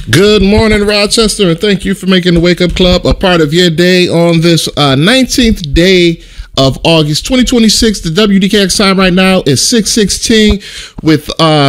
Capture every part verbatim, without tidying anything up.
Good morning, Rochester, and thank you for making the Wake Up Club a part of your day on this uh, nineteenth day of August twenty twenty-six. The W D K X time right now is six sixteen with uh,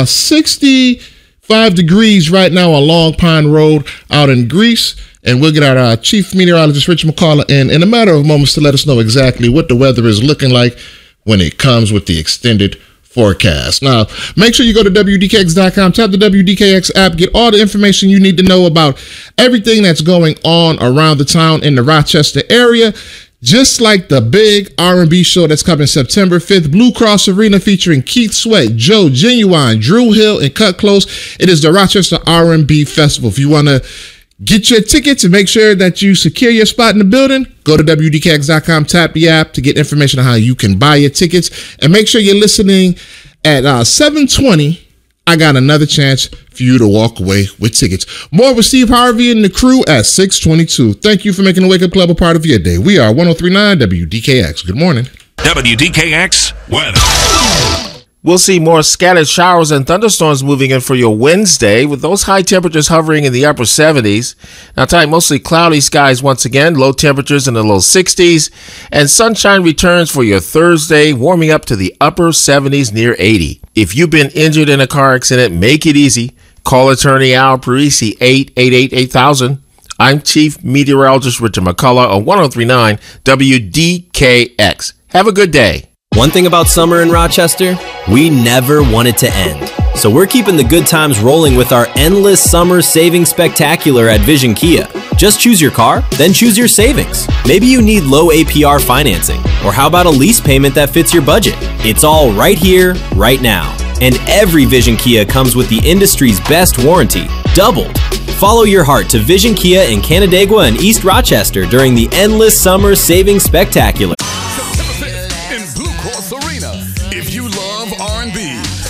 sixty-five degrees right now on Long Pine Road out in Greece. And we'll get our uh, chief meteorologist, Richard McCullough, in in a matter of moments to let us know exactly what the weather is looking like when it comes with the extended forecast. Now, make sure you go to W D K X dot com, tap the W D K X app, get all the information you need to know about everything that's going on around the town in the Rochester area. Just like the big R and B show that's coming September fifth, Blue Cross Arena featuring Keith Sweat, Joe Genuine, Drew Hill, and Cut Close. It is the Rochester R and B Festival. If you want to get your tickets and make sure that you secure your spot in the building, go to W D K X dot com, tap the app to get information on how you can buy your tickets. And make sure you're listening at uh, seven twenty. I got another chance for you to walk away with tickets. More with Steve Harvey and the crew at six twenty-two. Thank you for making the Wake Up Club a part of your day. We are one oh three point nine W D K X. Good morning. W D K X weather. We'll see more scattered showers and thunderstorms moving in for your Wednesday, with those high temperatures hovering in the upper seventies. Now tonight, mostly cloudy skies once again, low temperatures in the low sixties, and sunshine returns for your Thursday, warming up to the upper seventies near eighty. If you've been injured in a car accident, make it easy. Call attorney Al Parisi, eight eight eight, eight thousand. I'm Chief Meteorologist Richard McCullough on one oh three point nine W D K X. Have a good day. One thing about summer in Rochester, we never want it to end. So we're keeping the good times rolling with our endless summer savings spectacular at Vision Kia. Just choose your car, then choose your savings. Maybe you need low A P R financing, or how about a lease payment that fits your budget? It's all right here, right now. And every Vision Kia comes with the industry's best warranty, doubled. Follow your heart to Vision Kia in Canandaigua and East Rochester during the endless summer savings spectacular.